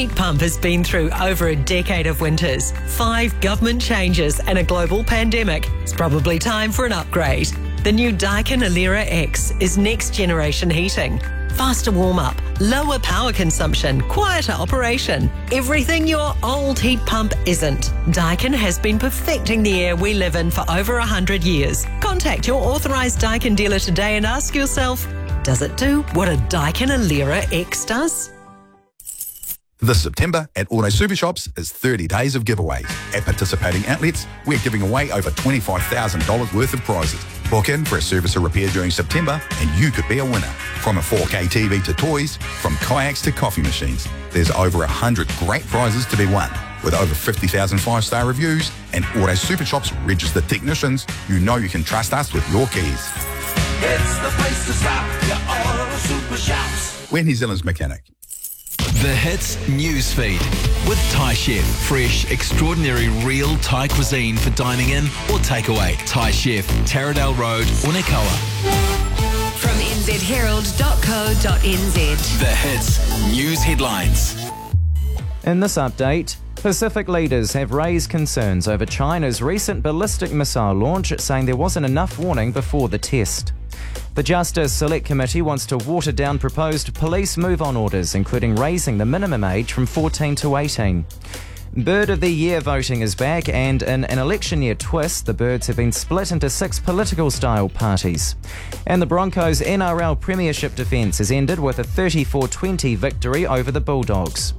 heat pump has been through over a decade of winters, 5 government changes and a global pandemic. It's probably time for an upgrade. The new Daikin Alera X is next generation heating. Faster warm-up, lower power consumption, quieter operation. Everything your old heat pump isn't. Daikin has been perfecting the air we live in for over 100 years. Contact your authorised Daikin dealer today and ask yourself, does it do what a Daikin Alera X does? This September at Auto Super Shops is 30 days of giveaways. At participating outlets, we're giving away over $25,000 worth of prizes. Book in for a service or repair during September and you could be a winner. From a 4K TV to toys, from kayaks to coffee machines, there's over 100 great prizes to be won. With over 50,000 five-star reviews and Auto Super Shops registered technicians, you know you can trust us with your keys. It's the place to stop, your Auto Super Shops. We're New Zealand's mechanic. The Hits Newsfeed with Thai Chef. Fresh, extraordinary, real Thai cuisine for dining in or takeaway. Thai Chef, Taradale Road, Unakoa. From nzherald.co.nz. The Hits News headlines. In this update, Pacific leaders have raised concerns over China's recent ballistic missile launch, saying there wasn't enough warning before the test. The Justice Select Committee wants to water down proposed police move-on orders, including raising the minimum age from 14 to 18. Bird of the Year voting is back, and in an election year twist, the Birds have been split into 6 political-style parties. And the Broncos' NRL Premiership defence has ended with a 34-20 victory over the Bulldogs.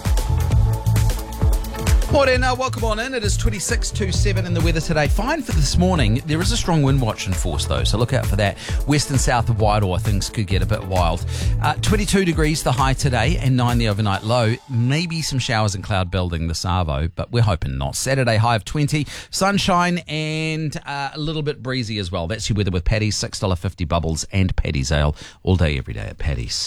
Morning, welcome on in. It is 26:27 in the weather today. Fine for this morning. There is a strong wind watch in force though, so look out for that. West and south of Wairoa, things could get a bit wild. 22 degrees the high today and 9 the overnight low. Maybe some showers and cloud building this arvo, but we're hoping not. Saturday high of 20, sunshine and a little bit breezy as well. That's your weather with Paddy's, $6.50 bubbles and Paddy's Ale all day, every day at Paddy's.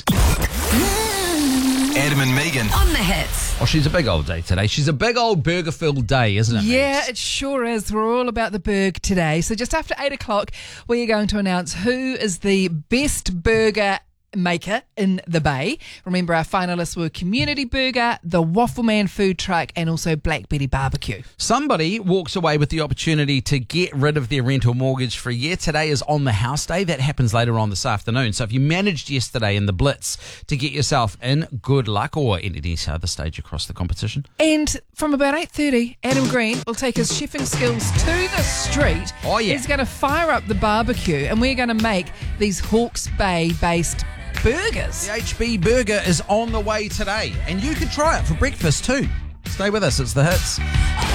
Adam and Megan. On the Hits. Oh, she's a big old day today. She's a big old burger-filled day, isn't it? Yeah, Megs? it sure is. We're all about the burg today. So just after 8 o'clock, we are going to announce who is the best burger maker in the Bay. Remember, our finalists were Community Burger, the Waffle Man Food Truck, and also Black Betty Barbecue. Somebody walks away with the opportunity to get rid of their rental mortgage for a year. Today is on the house day. That happens later on this afternoon. So if you managed yesterday in the Blitz to get yourself in, good luck, or in any other stage across the competition. And from about 8:30, Adam Green will take his chefing skills to the street. Oh, yeah. He's going to fire up the barbecue, and we're going to make these Hawke's Bay-based burgers. The HB Burger is on the way today, and you can try it for breakfast too. Stay with us, it's The Hits.